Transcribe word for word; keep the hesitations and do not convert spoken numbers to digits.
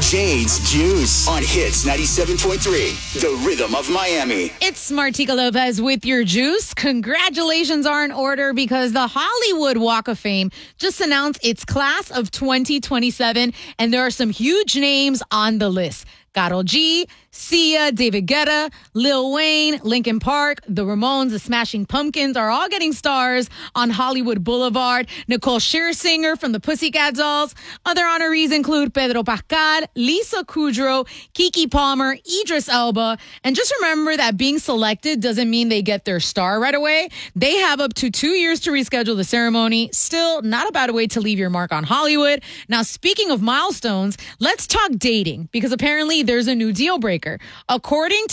Jade's Juice on Hits ninety-seven point three, the rhythm of Miami. It's Martika Lopez with your juice. Congratulations are in order because the Hollywood Walk of Fame just announced its class of twenty twenty-seven, and there are some huge names on the list. Karol G, Sia, David Guetta, Lil Wayne, Linkin Park, the Ramones, the Smashing Pumpkins are all getting stars on Hollywood Boulevard. Nicole Scherzinger from the Pussycat Dolls. Other honorees include Pedro Pascal, Lisa Kudrow, Keke Palmer, Idris Elba. And just remember that being selected doesn't mean they get their star right away. They have up to two years to reschedule the ceremony. Still, not a bad way to leave your mark on Hollywood. Now, speaking of milestones, let's talk dating because apparently there's a new deal breaker. According